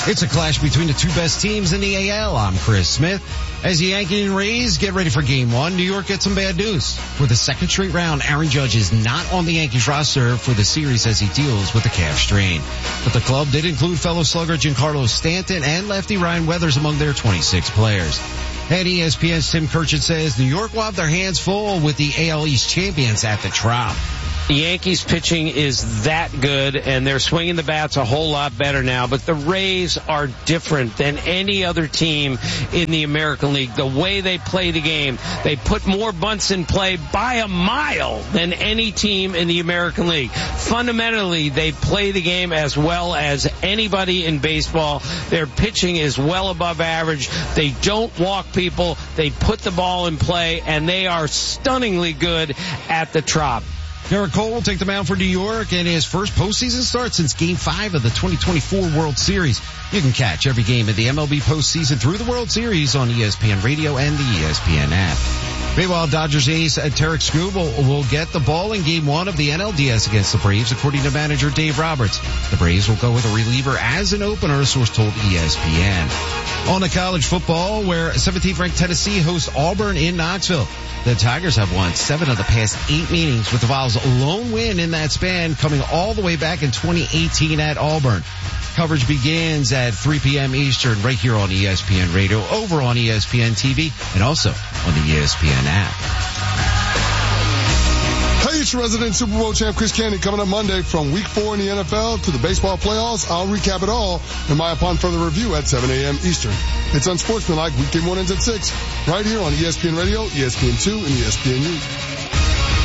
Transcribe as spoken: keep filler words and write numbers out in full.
It's a clash between the two best teams in the A L. I'm Chris Smith. As the Yankees and Rays get ready for game one, New York gets some bad news. For the second straight round, Aaron Judge is not on the Yankees roster for the series as he deals with a calf strain. But the club did include fellow slugger Giancarlo Stanton and lefty Ryan Weathers among their twenty-six players. And E S P N's Tim Kirchin says New York will have their hands full with the A L East champions at the Trop. The Yankees pitching is that good, and they're swinging the bats a whole lot better now, but the Rays are different than any other team in the American League. The way they play the game, they put more bunts in play by a mile than any team in the American League. Fundamentally, they play the game as well as anybody in baseball. Their pitching is well above average. They don't walk people. They put the ball in play, and they are stunningly good at the Trop. Garrett Cole will take the mound for New York in his first postseason start since Game five of the twenty twenty-four World Series. You can catch every game of the M L B postseason through the World Series on E S P N Radio and the E S P N app. Meanwhile, Dodgers ace Tarek Skubal will get the ball in Game one of the N L D S against the Braves, according to manager Dave Roberts. The Braves will go with a reliever as an opener, a source told E S P N. On to college football, where seventeenth ranked Tennessee hosts Auburn in Knoxville. The Tigers have won seven of the past eight meetings, with the Vols' lone win in that span coming all the way back in twenty eighteen at Auburn. Coverage begins at three p.m. Eastern right here on E S P N Radio, over on E S P N T V, and also on the E S P N app. Hey, it's your resident Super Bowl champ Chris Candy coming up Monday from week four in the N F L to the baseball playoffs. I'll recap it all in my Upon Further Review at seven a.m. Eastern. It's Unsportsmanlike. Weekday mornings at six, right here on E S P N Radio, E S P N two, and E S P N U.